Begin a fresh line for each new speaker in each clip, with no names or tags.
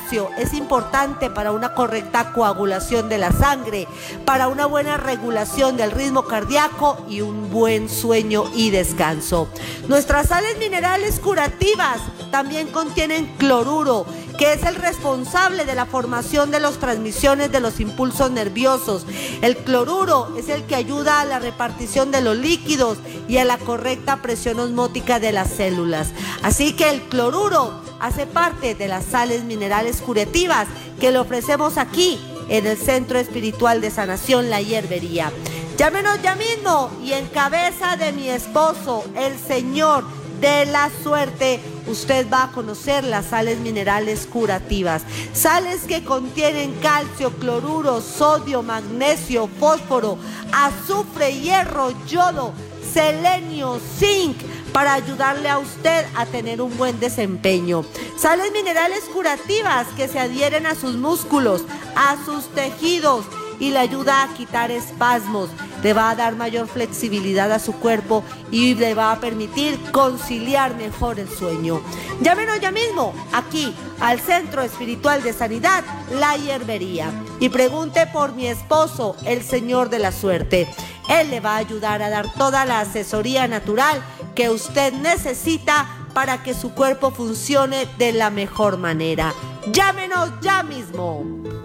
calcio es importante para una correcta coagulación de la sangre, para una buena regulación del ritmo cardíaco y un buen sueño y descanso. Nuestras sales minerales curativas también contienen cloruro, que es el responsable de la formación de las transmisiones de los impulsos nerviosos. El cloruro es el que ayuda a la repartición de los líquidos y a la correcta presión osmótica de las células. Así que el cloruro hace parte de las sales minerales curativas que le ofrecemos aquí en el Centro Espiritual de Sanación La Hierbería. Llámenos ya mismo y en cabeza de mi esposo, el Señor de la Suerte, usted va a conocer las sales minerales curativas. Sales que contienen calcio, cloruro, sodio, magnesio, fósforo, azufre, hierro, yodo, selenio, zinc, para ayudarle a usted a tener un buen desempeño. Sales minerales curativas que se adhieren a sus músculos, a sus tejidos y le ayuda a quitar espasmos. Le va a dar mayor flexibilidad a su cuerpo y le va a permitir conciliar mejor el sueño. Llámenos ya mismo aquí al Centro Espiritual de Sanidad La Hierbería y pregunte por mi esposo, el Señor de la Suerte. Él le va a ayudar a dar toda la asesoría natural que usted necesita para que su cuerpo funcione de la mejor manera. Llámenos ya mismo.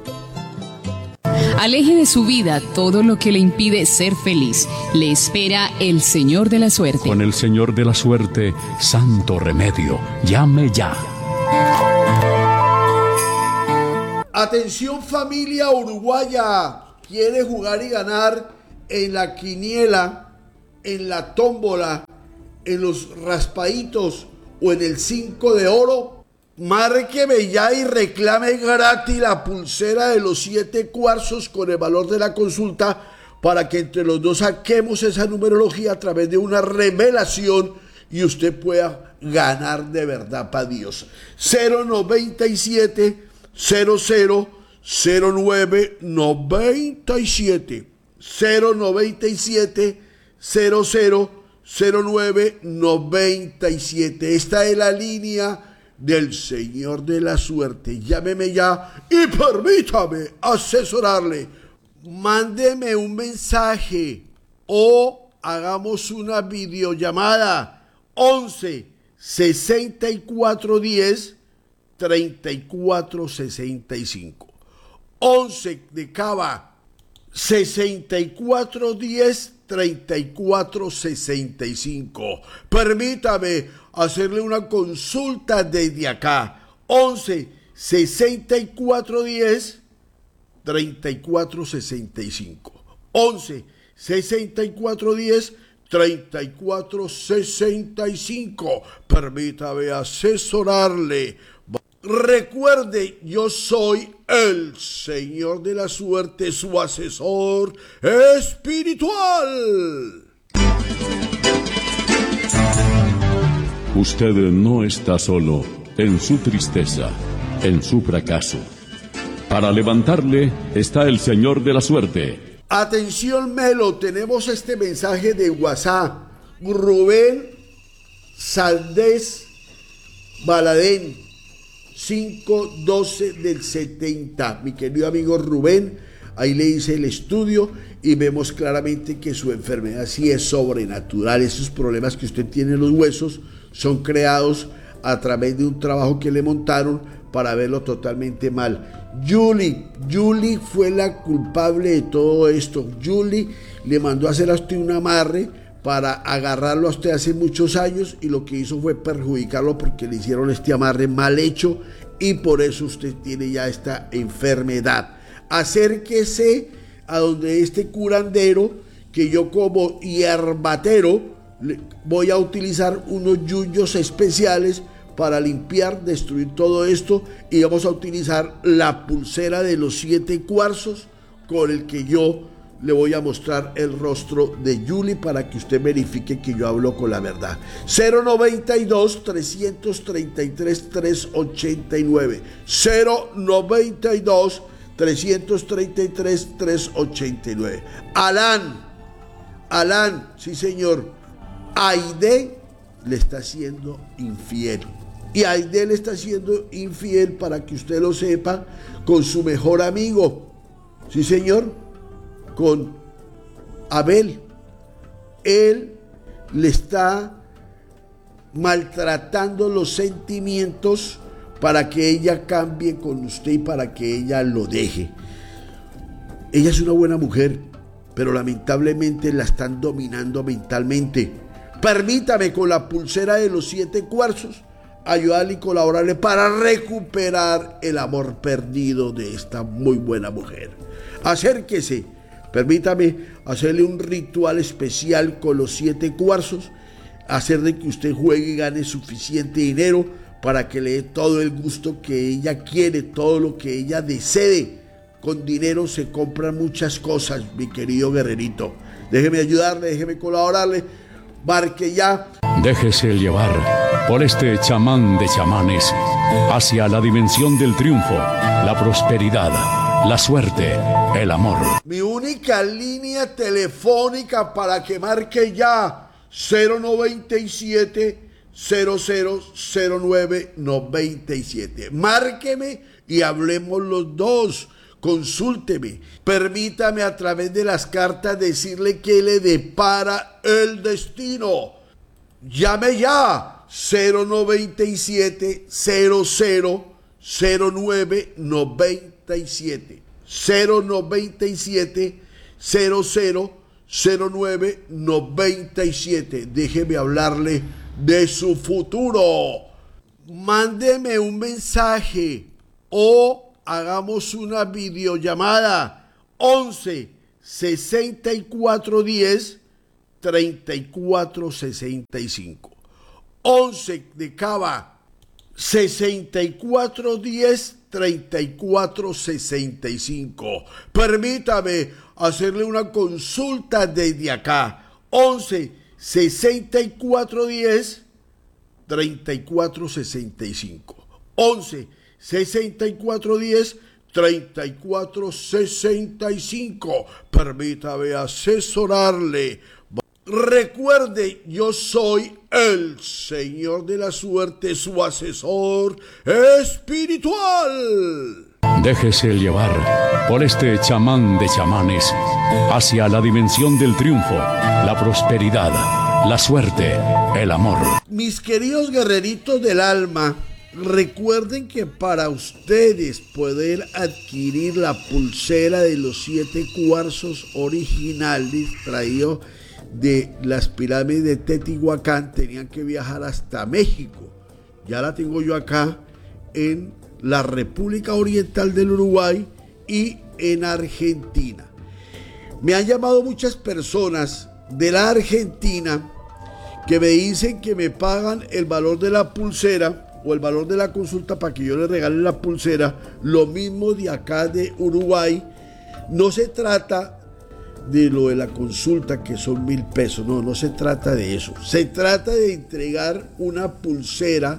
Aleje de su vida todo lo que le impide ser feliz. Le espera el Señor de la Suerte.
Con el Señor de la Suerte, santo remedio. Llame ya.
Atención familia uruguaya. ¿Quiere jugar y ganar en la quiniela, en la tómbola, en los raspaditos o en el 5 de oro? Márqueme ya y reclame gratis la pulsera de los 7 cuarzos con el valor de la consulta para que entre los dos saquemos esa numerología a través de una revelación y usted pueda ganar de verdad para Dios. 097 00 09 97 097 00 09 97. Esta es la línea del Señor de la Suerte. Llámeme ya y permítame asesorarle. Mándeme un mensaje o hagamos una videollamada 11 64 10 34 65. 11 de Cava 64 10 34 65. Permítame hacerle una consulta desde acá. 11 64 10 34 65. 11 64 10 34 65. Permítame asesorarle. Recuerde, yo soy el Señor de la Suerte, su asesor espiritual.
Usted no está solo en su tristeza, en su fracaso. Para levantarle está el Señor de la Suerte.
Atención, Melo, tenemos este mensaje de WhatsApp. Rubén Saldés Baladén, 512 del 70. Mi querido amigo Rubén, ahí le hice el estudio y vemos claramente que su enfermedad sí es sobrenatural. Esos problemas que usted tiene en los huesos son creados a través de un trabajo que le montaron para verlo totalmente mal. Julie fue la culpable de todo esto. Julie le mandó a hacer a usted un amarre para agarrarlo a usted hace muchos años y lo que hizo fue perjudicarlo porque le hicieron este amarre mal hecho y por eso usted tiene ya esta enfermedad. Acérquese a donde este curandero, que yo como hierbatero voy a utilizar unos yuyos especiales para limpiar, destruir todo esto, y vamos a utilizar la pulsera de los 7 cuarzos con el que yo le voy a mostrar el rostro de Julie para que usted verifique que yo hablo con la verdad. 092 333 389. 092 333 389. Alan, sí señor. Aide le está siendo infiel. Y Aidel está siendo infiel, para que usted lo sepa, con su mejor amigo. Sí, señor, con Abel. Él le está maltratando los sentimientos para que ella cambie con usted y para que ella lo deje. Ella es una buena mujer, pero lamentablemente la están dominando mentalmente. Permítame, con la pulsera de los 7 cuarzos, ayudarle y colaborarle para recuperar el amor perdido de esta muy buena mujer. Acérquese, permítame hacerle un ritual especial con los 7 cuarzos, hacer de que usted juegue y gane suficiente dinero para que le dé todo el gusto que ella quiere, todo lo que ella desee. Con dinero se compran muchas cosas, mi querido guerrerito. Déjeme ayudarle, déjeme colaborarle. Marque ya.
Déjese llevar por este chamán de chamanes hacia la dimensión del triunfo, la prosperidad, la suerte, el amor.
Mi única línea telefónica para que marque ya: 097 000997. Márqueme y hablemos los dos. Consúlteme, permítame a través de las cartas decirle que le depara el destino. Llame ya: 097 000997. 097 000997. Déjeme hablarle de su futuro. Mándeme un mensaje o hagamos una videollamada: 11 64 10 34 65. 11 de Cava, 64 10 34 65. Permítame hacerle una consulta desde acá: 11 64 10 34 65. 11 6410 3465. Permítame asesorarle. Recuerde, yo soy el Señor de la Suerte, su asesor espiritual.
Déjese llevar por este chamán de chamanes hacia la dimensión del triunfo, la prosperidad, la suerte, el amor.
Mis queridos guerreritos del alma, recuerden que para ustedes poder adquirir la pulsera de los 7 cuarzos originales traído de las pirámides de Teotihuacán, tenían que viajar hasta México. Ya la tengo yo acá en la República Oriental del Uruguay y en Argentina. Me han llamado muchas personas de la Argentina que me dicen que me pagan el valor de la pulsera o el valor de la consulta para que yo les regale la pulsera. Lo mismo de acá de Uruguay. No se trata de lo de la consulta, que son 1,000 pesos. No se trata de eso. Se trata de entregar una pulsera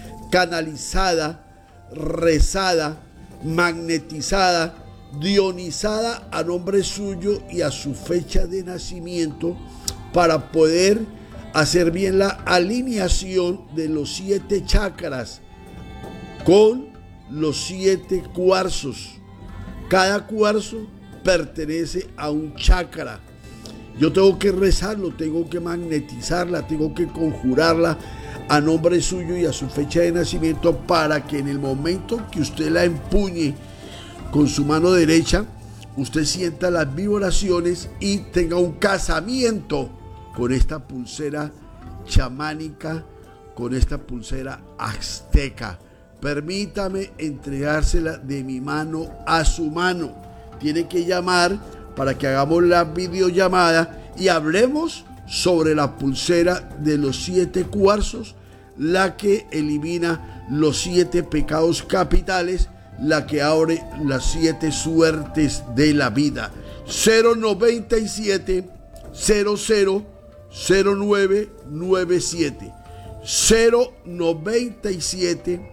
canalizada, rezada, magnetizada, dionizada a nombre suyo y a su fecha de nacimiento, para poder hacer bien la alineación de los 7 chakras con los 7 cuarzos. Cada cuarzo pertenece a un chakra. Yo tengo que rezarlo, tengo que magnetizarla, tengo que conjurarla a nombre suyo y a su fecha de nacimiento, para que en el momento que usted la empuñe con su mano derecha, usted sienta las vibraciones y tenga un casamiento con esta pulsera chamánica, con esta pulsera azteca. Permítame entregársela de mi mano a su mano. Tiene que llamar para que hagamos la videollamada y hablemos sobre la pulsera de los 7 cuarzos, la que elimina los 7 pecados capitales, la que abre las 7 suertes de la vida. 097 000997. 097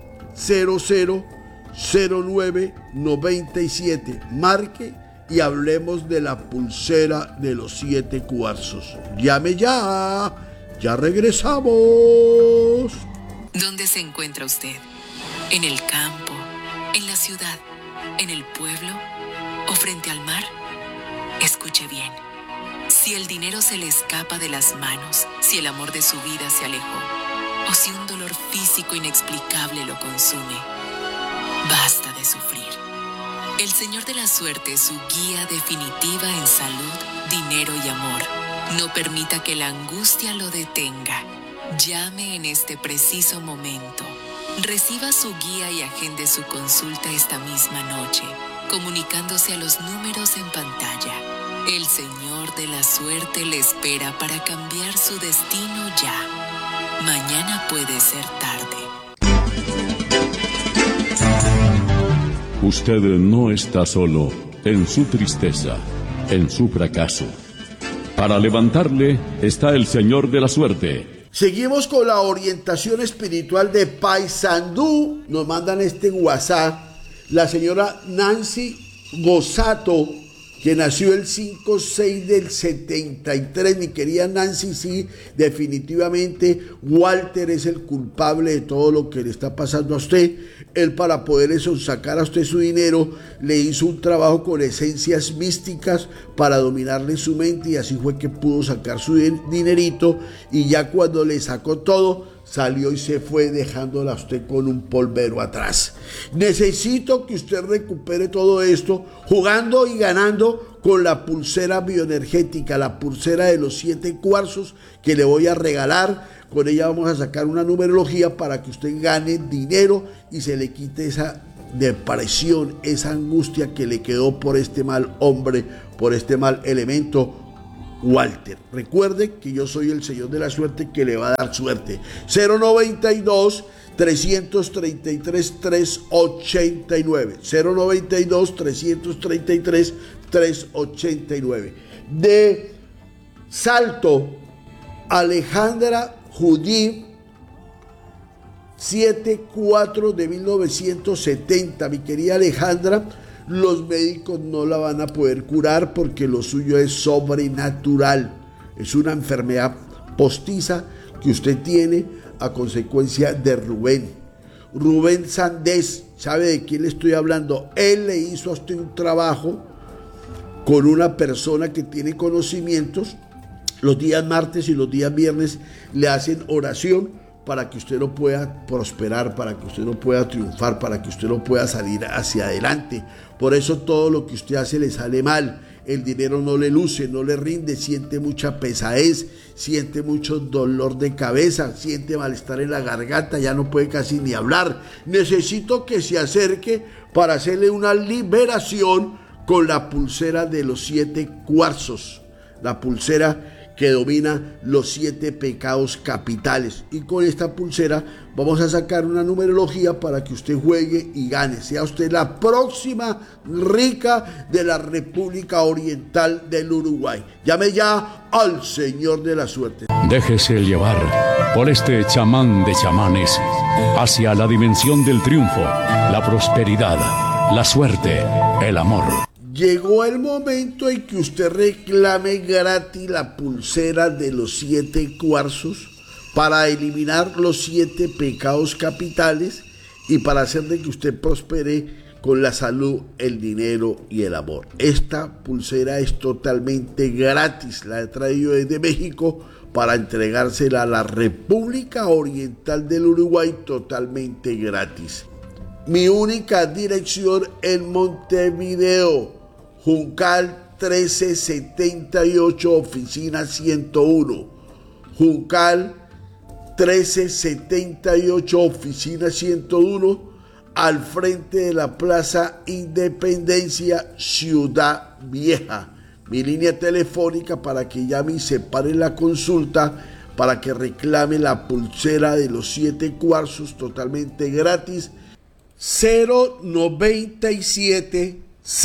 000997. Marque y hablemos de la pulsera de los 7 cuarzos. Llame ya. Ya regresamos.
¿Dónde se encuentra usted? ¿En el campo? ¿En la ciudad? ¿En el pueblo? ¿O frente al mar? Escuche bien. Si el dinero se le escapa de las manos, si el amor de su vida se alejó, o si un dolor físico inexplicable lo consume, basta de sufrir. El Señor de la Suerte es su guía definitiva en salud, dinero y amor. No permita que la angustia lo detenga. Llame en este preciso momento. Reciba su guía y agende su consulta esta misma noche, comunicándose a los números en pantalla. El Señor de la Suerte le espera para cambiar su destino ya. Mañana puede ser tarde.
Usted no está solo en su tristeza, en su fracaso. Para levantarle está el Señor de la Suerte.
Seguimos con la orientación espiritual de Paysandú. Nos mandan este WhatsApp la señora Nancy Gozato, que nació el 5/6 del 73. Mi querida Nancy, sí, definitivamente Walter es el culpable de todo lo que le está pasando a usted. Él, para poder sacar a usted su dinero, le hizo un trabajo con esencias místicas para dominarle su mente, y así fue que pudo sacar su dinerito, y ya cuando le sacó todo, salió y se fue, dejándola a usted con un polvero atrás. Necesito que usted recupere todo esto jugando y ganando con la pulsera bioenergética, la pulsera de los 7 cuarzos que le voy a regalar. Con ella vamos a sacar una numerología para que usted gane dinero y se le quite esa depresión, esa angustia que le quedó por este mal hombre, por este mal elemento, Walter. Recuerde que yo soy el Señor de la Suerte, que le va a dar suerte. 092-333-389. 092-333-389. De Salto, Alejandra Judí, 7/4 de 1970. Mi querida Alejandra, los médicos no la van a poder curar porque lo suyo es sobrenatural. Es una enfermedad postiza que usted tiene a consecuencia de Rubén Sandés. ¿Sabe de quién le estoy hablando? Él le hizo a usted un trabajo con una persona que tiene conocimientos. Los días martes y los días viernes le hacen oración para que usted no pueda prosperar, para que usted no pueda triunfar, para que usted no pueda salir hacia adelante. Por eso todo lo que usted hace le sale mal. El dinero no le luce, no le rinde, siente mucha pesadez, siente mucho dolor de cabeza, siente malestar en la garganta, ya no puede casi ni hablar. Necesito que se acerque para hacerle una liberación con la pulsera de los 7 cuarzos, la pulsera que domina los 7 pecados capitales. Y con esta pulsera vamos a sacar una numerología para que usted juegue y gane. Sea usted la próxima rica de la República Oriental del Uruguay. Llame ya al Señor de la Suerte.
Déjese llevar por este chamán de chamanes hacia la dimensión del triunfo, la prosperidad, la suerte, el amor.
Llegó el momento en que usted reclame gratis la pulsera de los 7 cuarzos para eliminar los 7 pecados capitales y para hacer de que usted prospere con la salud, el dinero y el amor. Esta pulsera es totalmente gratis, la he traído desde México para entregársela a la República Oriental del Uruguay totalmente gratis. Mi única dirección en Montevideo, Juncal 1378, oficina 101. Juncal 1378, oficina 101, al frente de la Plaza Independencia, Ciudad Vieja. Mi línea telefónica para que llame y separe la consulta, para que reclame la pulsera de los 7 cuarzos totalmente gratis. 097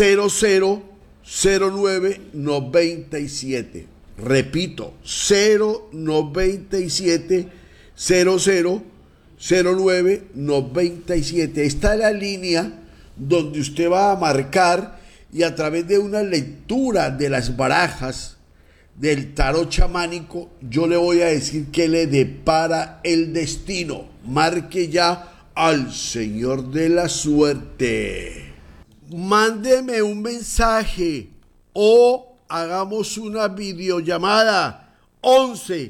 000997. Repito, 097 000997. Esta es la línea donde usted va a marcar y a través de una lectura de las barajas, del tarot chamánico, yo le voy a decir que le depara el destino. Marque ya al Señor de la Suerte. Mándeme un mensaje o hagamos una videollamada 11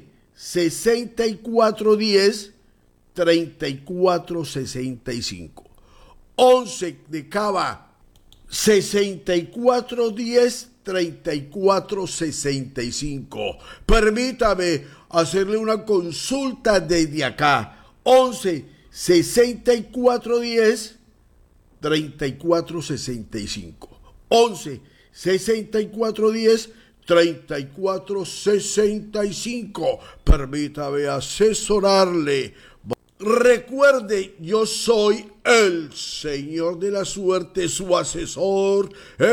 64 10 34 65. 11 de Cava 64 10 34 65. Permítame hacerle una consulta desde acá. 11 64 10 34 65. 11 64 10 34 65. Permítame asesorarle. Recuerde, yo soy el Señor de la Suerte, su asesor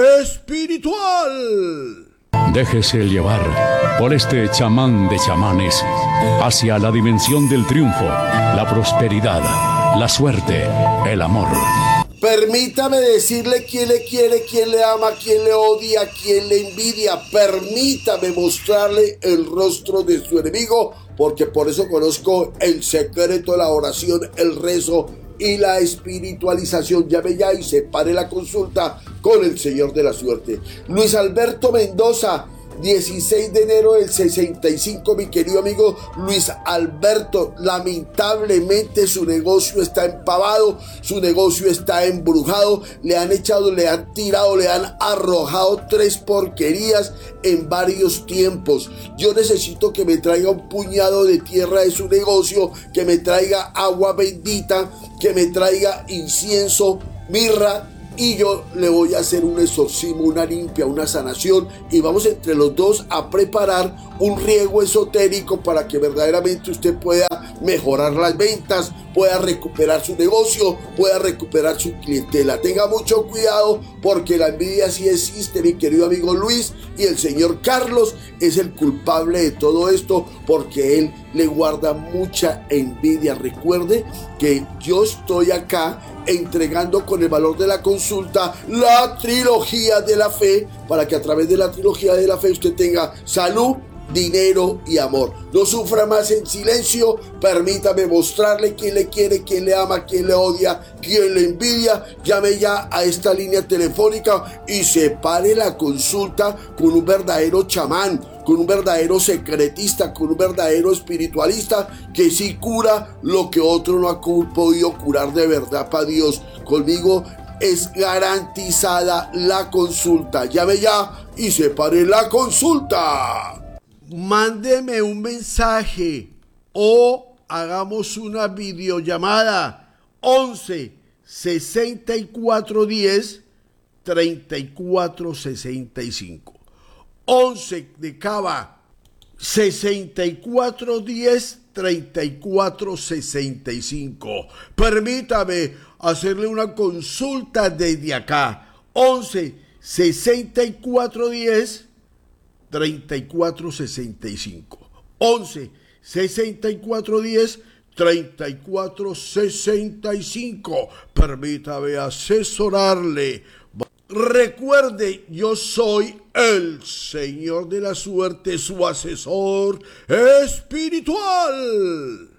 espiritual.
Déjese llevar por este chamán de chamanes hacia la dimensión del triunfo, la prosperidad, la suerte, el amor.
Permítame decirle quién le quiere, quién le ama, quién le odia, quién le envidia. Permítame mostrarle el rostro de su enemigo, porque por eso conozco el secreto, la oración, el rezo y la espiritualización. Llame ya y separe la consulta con el Señor de la Suerte. Luis Alberto Mendoza, 16 de enero del 65, mi querido amigo Luis Alberto, lamentablemente su negocio está empavado, su negocio está embrujado, le han echado, le han tirado, le han arrojado 3 porquerías en varios tiempos. Yo necesito que me traiga un puñado de tierra de su negocio, que me traiga agua bendita, que me traiga incienso, mirra, y yo le voy a hacer un exorcismo, una limpia, una sanación, y vamos entre los dos a preparar un riego esotérico para que verdaderamente usted pueda mejorar las ventas, pueda recuperar su negocio, pueda recuperar su clientela. Tenga mucho cuidado porque la envidia sí existe, mi querido amigo Luis, y el señor Carlos es el culpable de todo esto porque él le guarda mucha envidia. Recuerde que yo estoy acá entregando con el valor de la consulta la trilogía de la fe, para que a través de la trilogía de la fe usted tenga salud, dinero y amor. No sufra más en silencio. Permítame mostrarle quién le quiere, quién le ama, quién le odia, quién le envidia. Llame ya a esta línea telefónica y separe la consulta con un verdadero chamán, con un verdadero secretista, con un verdadero espiritualista que sí cura lo que otro no ha podido curar de verdad para Dios. Conmigo es garantizada la consulta. Llame ya y separe la consulta. Mándeme un mensaje o hagamos una videollamada 11 64 10 34 65. 11 de Cava 64 10 34 65. Permítame hacerle una consulta desde acá. 11 64 10 34 65. 11 64 10 34 65. Permítame asesorarle. Recuerde, yo soy el Señor de la Suerte, su asesor espiritual.